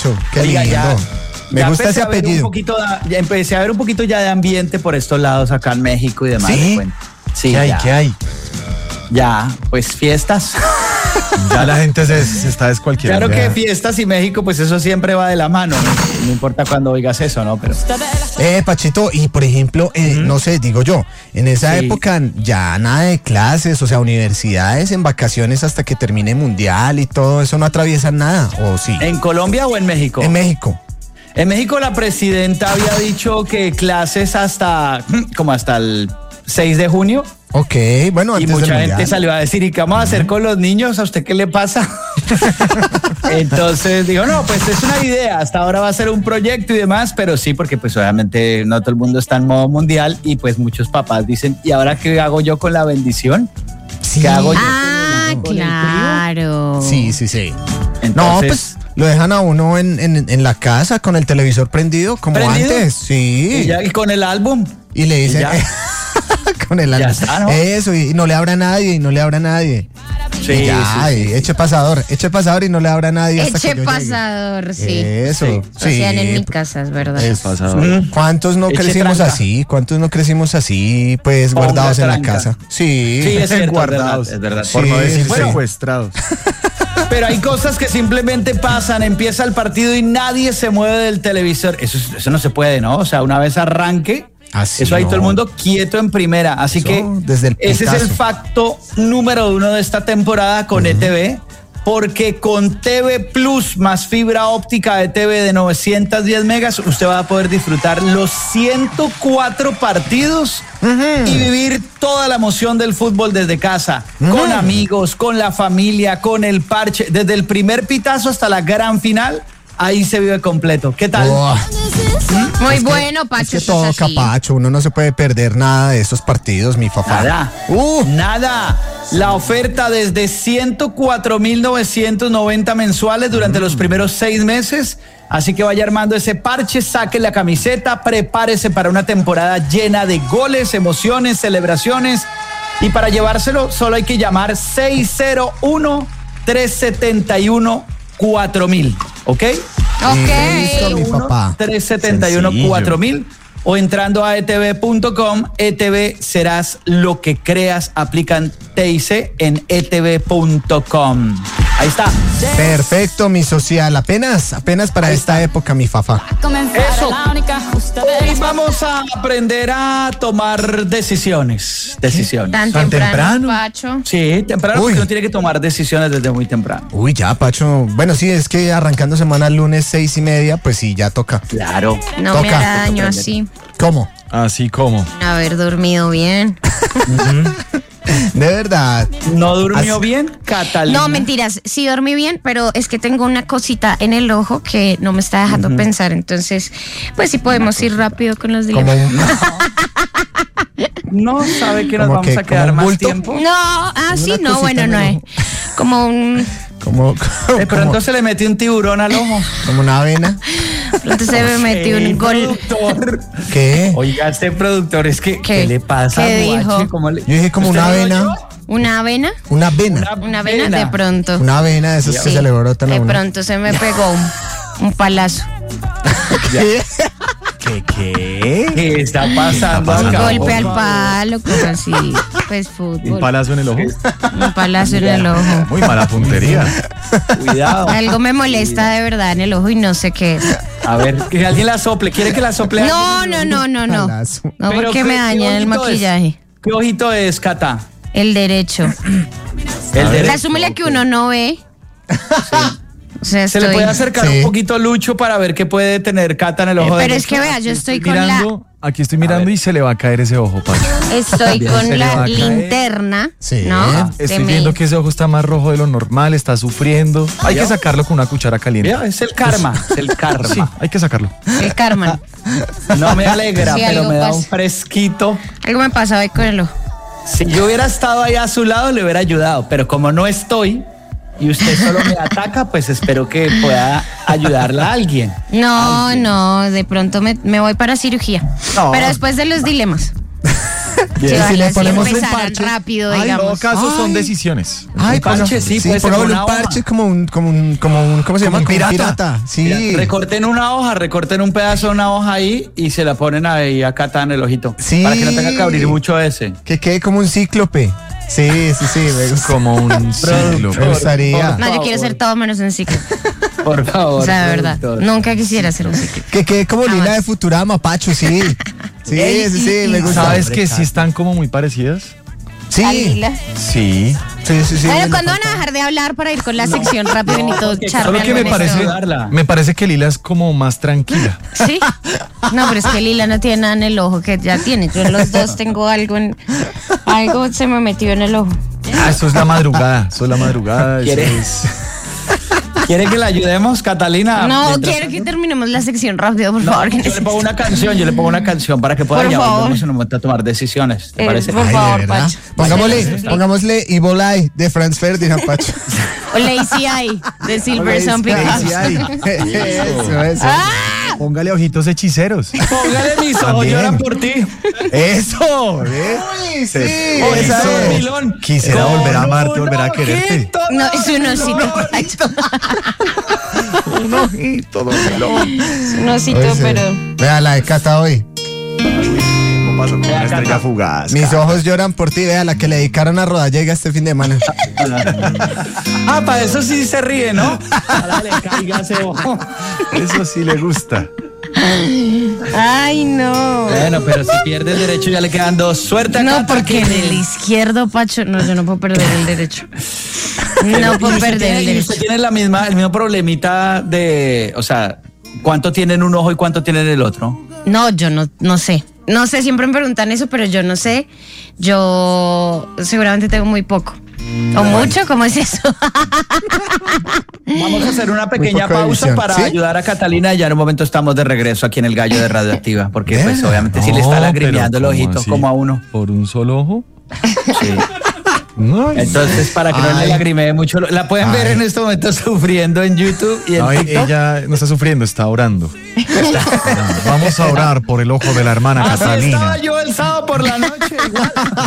Pacho, qué Oiga, lindo. Me gusta ese apellido. Ya empecé a ver un poquito ya de ambiente por estos lados acá en México y demás. ¿Sí? Sí, ¿Qué hay? Ya, pues fiestas. Ya la gente se está descualquierando. Claro que fiestas y México, pues eso siempre va de la mano. No importa cuando oigas eso, ¿no? Pero Pachito, y por ejemplo, no sé, digo yo, en esa época ya nada de clases, o sea, universidades en vacaciones hasta que termine Mundial y todo eso, no atraviesan nada, ¿o sí? ¿En Colombia o en México? En México. En México la presidenta había dicho que clases hasta el 6 de junio. Ok, bueno, antes y mucha del gente Mundial. salió a decir, ¿y qué vamos a hacer con los niños? ¿A usted qué le pasa? Entonces digo, no, pues es una idea, hasta ahora va a ser un proyecto y demás, pero sí, porque pues obviamente no todo el mundo está en modo mundial y pues muchos papás dicen, ¿y ahora qué hago yo con la bendición? Sí. ¿Qué hago yo con claro. Sí. Entonces, No, pues lo dejan a uno en la casa con el televisor prendido, como ¿Prendido? antes. Sí. y con el álbum. Y le dicen, con el Ya álbum. está, ¿no? Eso, y no le abra a nadie, Sí, Y ya, sí. y eche pasador y no le abra a nadie hasta Eche que yo llegue. pasador, sí. Eso, O sea, en mi casa, es verdad. ¿Cuántos no Eche crecimos tranca. así? ¿Cuántos no crecimos así, pues, guardados en la tranca. casa? Sí. Sí, es cierto, guardados, es verdad. por no Sí, decir sí. secuestrados. Pero hay cosas que simplemente pasan, empieza el partido y nadie se mueve del televisor. Eso no se puede, ¿no? O sea, una vez arranque, Así eso ahí no. todo el mundo quieto en primera. Así Eso, que desde el ese es el picazo. facto número 1 de esta temporada con ETV. Porque con TV Plus más fibra óptica de TV de 910 megas, usted va a poder disfrutar los 104 partidos y vivir toda la emoción del fútbol desde casa, con amigos, con la familia, con el parche, desde el primer pitazo hasta la gran final, ahí se vive completo. ¿Qué tal? Oh, Muy bueno, Pacho. es que eso todo es así. capacho, uno no se puede perder nada de esos partidos, mi papá. Nada, nada. La oferta desde 104,990 mensuales durante los primeros 6 meses. Así que vaya armando ese parche, saque la camiseta, prepárese para una temporada llena de goles, emociones, celebraciones. Y para llevárselo solo hay que llamar 601-371-4000. ¿Ok? Listo, mi papá. 371-4000 o entrando a etv.com. ETV serás lo que creas. Aplican TIC en etv.com. Ahí está. Perfecto, mi social. Apenas para esta época, mi fafa. Eso. Hoy vamos a aprender a tomar decisiones. Tan ¿Tan temprano, temprano? Pacho. Sí, temprano, Uy. porque uno tiene que tomar decisiones desde muy temprano. Uy, ya, Pacho. Bueno, sí, es que arrancando semana lunes 6:30, pues sí, ya toca. Claro. No me Toca. hará daño así. ¿Cómo? Así como. Haber dormido bien. De verdad. ¿No durmió Así- bien, Catalina? No, mentiras. Sí dormí bien, pero es que tengo una cosita en el ojo que no me está dejando pensar. Entonces, pues sí podemos ir rápido con los Como dilemas. ¿No sabe que nos ¿Cómo vamos qué? a quedar ¿Como un más bulto? tiempo? No, sí, una no, cosita bueno, en no el es. ojo. Como un. De pronto se le metió un tiburón al ojo. como una avena. Pronto se me metió un gol. Productor. ¿Qué? Oiga, este productor, es que, ¿qué le pasa? ¿Qué Guache? dijo? ¿Cómo le- Yo dije como ¿Usted una no lo avena. oyó? ¿Una avena? Una avena. Una avena de pronto. Una avena de esas que Sí, se le brotan a de uno. pronto se me pegó un palazo. ¿Qué? ¿Qué está pasando pasando? acá? Golpe al palo, como así. Pues fútbol. Un palazo en el ojo. Un palazo en el ojo. Muy mala puntería. Cuidado. Algo me molesta de verdad en el ojo y no sé qué es. A ver, que alguien la sople. ¿Quiere que la sople? No. Palazo. No, Pero porque me ¿qué dañan el ojito es? maquillaje. ¿Qué ojito es, Cata? El derecho. El derecho. Asúmele que uno no ve. O sea, Se le estoy. puede acercar Sí. un poquito Lucho para ver qué puede tener Cata en el ojo. Pero derecho. es que vea, yo estoy con la. Aquí estoy mirando y se le va a caer ese ojo, Pacho. Estoy Se con le va a la caer. linterna. Sí. ¿No? Estoy viendo que ese ojo está más rojo de lo normal, está sufriendo. Hay que sacarlo con una cuchara caliente. Mira, es el karma. Es el karma. Sí, hay que sacarlo. El Carmen. No me alegra, Sí, pero algo me da pasa. un fresquito. Algo me pasa hoy con el ojo. Si yo hubiera estado ahí a su lado, le hubiera ayudado. Pero como no estoy y usted solo me ataca, pues espero que pueda ayudarla a alguien. No, de pronto me voy para cirugía. No. Pero después de los dilemas. Si si ojalá le sí ponemos un empezaran parche. rápido, En todo digamos. caso son Ay. decisiones. Ay, parche, sí, puede ser pongámosle una un hoja. parche como un, ¿cómo se llama? un Como pirata. Sí. Recorten una hoja, recorten un pedazo de una hoja ahí y se la ponen ahí acá en el ojito. Sí. Para que no tenga que abrir mucho ese. Que quede como un cíclope. Sí, me gusta. Como un ciclo. Me gustaría. No, yo quiero ser todo menos un ciclo. Por favor. O sea, de verdad. productor. Nunca quisiera ser un ciclo. Que quede como Jamás. Lila de Futurama, Pacho, sí. Sí, me gusta. ¿Sabes que sí están como muy parecidas? Sí. Alila. Sí. Sí. Bueno, ¿cuándo van a dejar de hablar para ir con la sección rápido y todo porque echarme Solo que algo me en parece, esto? darla. me parece que Lila es como más tranquila. ¿Sí? No, pero es que Lila no tiene nada en el ojo que ya tiene. Yo en los dos tengo algo algo se me metió en el ojo. Ah, eso es la madrugada. Eso es la madrugada. eso ¿Quiere? es- ¿Quiere que la ayudemos, Catalina? No, Mientras quiero que tanto- terminemos la sección rápido, por No, favor. que yo le pongo necesito- una canción para que pueda Por ya favor. volvemos en un momento a tomar decisiones. ¿Te parece? por Ay, favor, ¿de verdad? Pacho. Pongámosle Evil Eye de Franz Ferdinand, Pacho. O Lazy Eye de Silver Sun Pictures. Eso. ¡Ah! Póngale ojitos hechiceros. Póngale mis ojos, También. lloran por ti. Eso, Uy, sí, Ojitos esa es. dormilón. Quisiera Con volver a amarte, un volver a quererte. ojito No, es un osito, Pacho. Un ojito, dormilón. Es un osito, pero. Vea la de Cata hoy. ¿Cómo pasó con una estrella fugaz? Mis ojos lloran por ti, vea la que le dedicaron a Rodallega este fin de semana. Ah, para eso sí se ríe, ¿no? Para le caiga ese ojo. Eso sí le gusta. Ay, no. Bueno, pero si pierde el derecho ya le quedan dos. Suerte a No, Cata, porque que- en el izquierdo, Pacho. No, yo no puedo perder el derecho. No puedo Y usted perder tiene- el y derecho. usted tiene el mismo problemita de, o sea, ¿cuánto tiene en un ojo y cuánto tiene en el otro? No, yo no sé. No sé, siempre me preguntan eso, pero yo no sé. Yo seguramente tengo muy poco. ¿O mucho? ¿Cómo es eso? Vamos a hacer una pequeña poca pausa edición, para ¿sí? ayudar a Catalina y ya en un momento estamos de regreso aquí en el Gallo de Radioactiva, porque pues ¿Verdad? obviamente sí le está lagrimeando el pero ¿cómo ojito así? como a uno. ¿Por un solo ojo? Sí. No, Entonces, para que no le Ay. lagrimee mucho, la pueden ver en este momento sufriendo en YouTube y en no, TikTok. ella no está sufriendo, está orando. Vamos a orar por el ojo de la hermana Así Catalina. estaba yo el sábado por la noche. Igual.